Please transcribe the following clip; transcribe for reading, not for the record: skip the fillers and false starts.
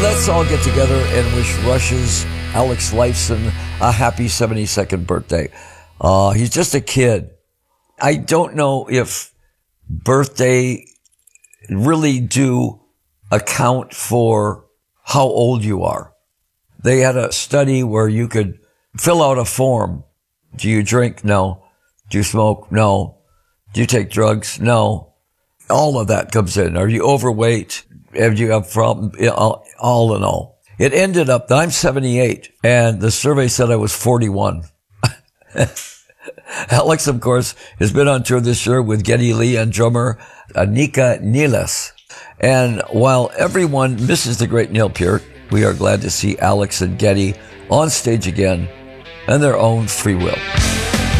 Let's all get together and wish Rush's Alex Lifeson a happy 72nd birthday. He's just a kid. I don't know if birthday really do account for how old you are. They had a study where you could fill out a form. Do you drink? No. Do you smoke? No. Do you take drugs? No. All of that comes in. Are you overweight? Have you have problem? All in all. It ended up that I'm 78 and the survey said I was 41. Alex, of course, has been on tour this year with Geddy Lee and drummer Anika Nealis. And while everyone misses the great Neil Peart, we are glad to see Alex and Geddy on stage again and their own free will.